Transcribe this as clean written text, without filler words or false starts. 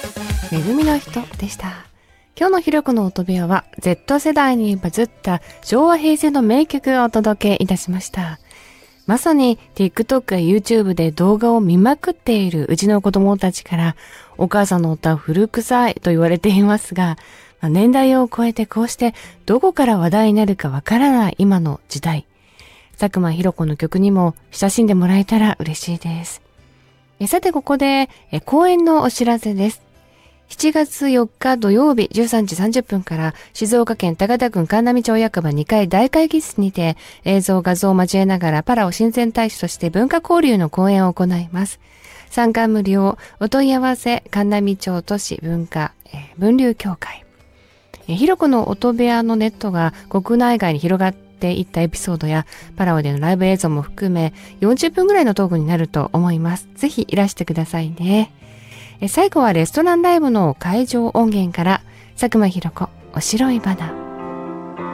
めぐみの人でした。今日のひろこの音部屋は Z 世代にバズった昭和平成の名曲をお届けいたしました。まさに TikTok や YouTube で動画を見まくっているうちの子供たちからお母さんの歌古臭いと言われていますが、年代を超えてこうしてどこから話題になるかわからない今の時代。佐久間ひろ子の曲にも親しんでもらえたら嬉しいです。さてここで公演のお知らせです。7月4日土曜日13時30分から静岡県高田郡神波町役場2階大会議室にて映像画像を交えながらパラオ親善大使として文化交流の講演を行います。参加無料、お問い合わせ神波町都市文化分流協会。ひろこの音部屋のネットが国内外に広がっていったエピソードやパラオでのライブ映像も含め40分ぐらいのトークになると思います。ぜひいらしてくださいね。最後はレストランライブの会場音源から佐久間ひろ子おしろい花。